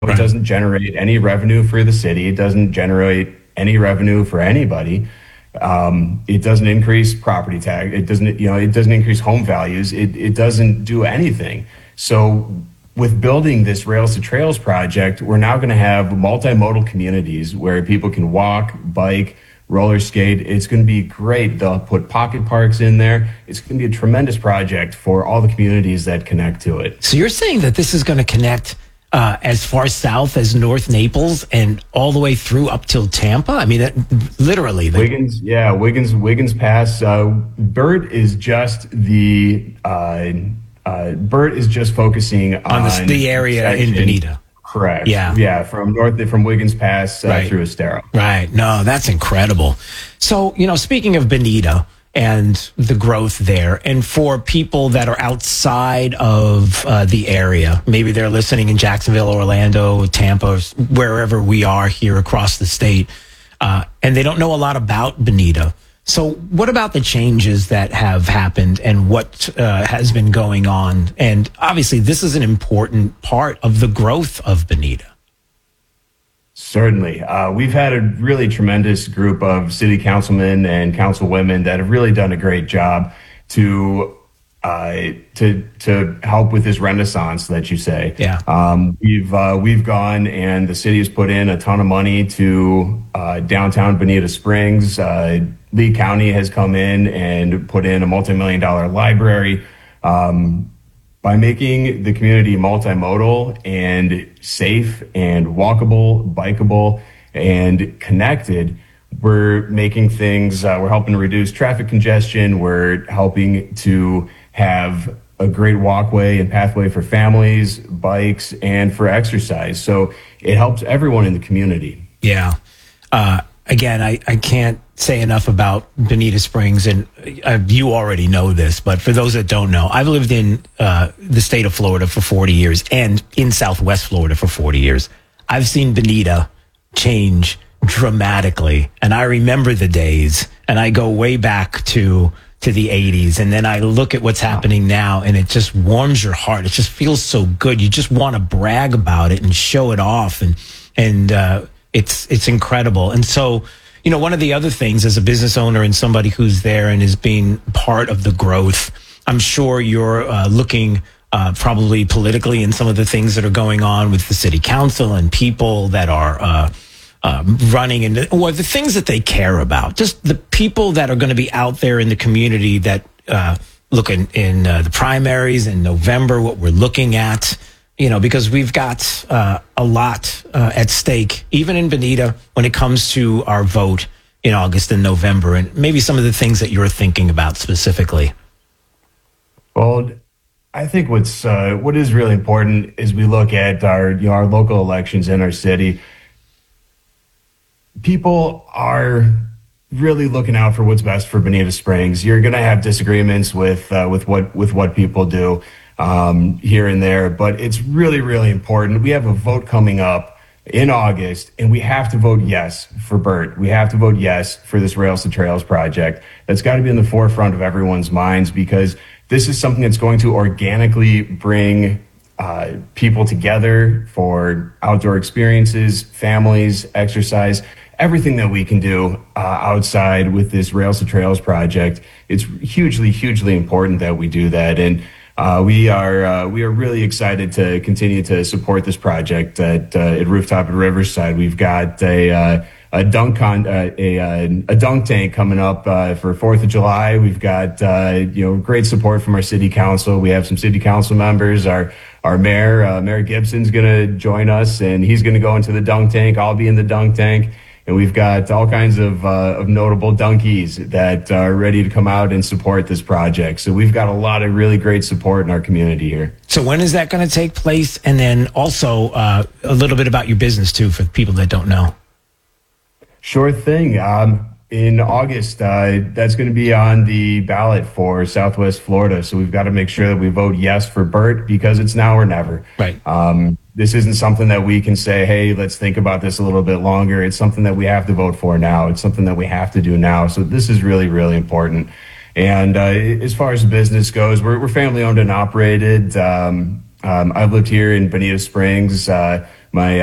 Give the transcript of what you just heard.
It Right. doesn't generate any revenue for the city. It doesn't generate any revenue for anybody. It doesn't increase property tax. It doesn't, it doesn't increase home values. It doesn't do anything. So with building this Rails to Trails project, we're now going to have multimodal communities where people can walk, bike, roller skate. It's going to be great. They'll put pocket parks in there. It's going to be a tremendous project for all the communities that connect to it. So you're saying that this is going to connect as far south as North Naples and all the way through up till Tampa? I mean, literally. Wiggins Pass. Bert is just Bert is just focusing on the area in Bonita. Correct. Yeah. From Wiggins Pass Right. through Estero. Right. No, that's incredible. So, speaking of Bonita and the growth there, and for people that are outside of the area, maybe they're listening in Jacksonville, Orlando, Tampa, wherever we are here across the state, and they don't know a lot about Bonita. So what about the changes that have happened and what has been going on? And obviously, this is an important part of the growth of Bonita. Certainly. We've had a really tremendous group of city councilmen and councilwomen that have really done a great job to help with this renaissance that you say. Yeah. We've gone and the city has put in a ton of money to downtown Bonita Springs. Lee County has come in and put in a multi-million-dollar library. By making the community multimodal and safe and walkable, bikeable, and connected, we're making things, we're helping to reduce traffic congestion. We're helping to have a great walkway and pathway for families, bikes, and for exercise. So it helps everyone in the community. Yeah. Again, I can't say enough about Bonita Springs, and you already know this, but for those that don't know, I've lived in the state of Florida for 40 years and in Southwest Florida for 40 years. I've seen Bonita change dramatically, and I remember the days, and I go way back to the 80s, and then I look at what's happening now, and it just warms your heart. It just feels so good. You just want to brag about it and show it off, and it's incredible. And so, one of the other things as a business owner and somebody who's there and is being part of the growth, I'm sure you're looking probably politically in some of the things that are going on with the city council and people that are running and or the things that they care about. Just the people that are going to be out there in the community that look in the primaries in November, what we're looking at. Because we've got a lot at stake, even in Bonita, when it comes to our vote in August and November, and maybe some of the things that you're thinking about specifically. Well, I think what is really important is we look at our local elections in our city. People are really looking out for what's best for Bonita Springs. You're going to have disagreements with what people do. Here and there, but it's really, really important. We have a vote coming up in August, and we have to vote yes for Bert. We have to vote yes for this Rails to Trails project. That's got to be in the forefront of everyone's minds, because this is something that's going to organically bring people together for outdoor experiences, families, exercise, everything that we can do outside with this Rails to Trails project. It's hugely, hugely important that we do that. And we are really excited to continue to support this project at Rooftop at Riverside. We've got a dunk tank coming up for 4th of July. We've got great support from our city council. We have some city council members. Our mayor Gibson's going to join us, and he's going to go into the dunk tank. I'll be in the dunk tank. And we've got all kinds of notable donkeys that are ready to come out and support this project. So we've got a lot of really great support in our community here. So when is that going to take place? And then also a little bit about your business, too, for people that don't know. Sure thing. In August, that's going to be on the ballot for Southwest Florida. So we've got to make sure that we vote yes for Bert, because it's now or never. Right. This isn't something that we can say, hey, let's think about this a little bit longer. It's something that we have to vote for now. It's something that we have to do now. So this is really, really important. And as far as the business goes, we're family owned and operated. I've lived here in Bonita Springs my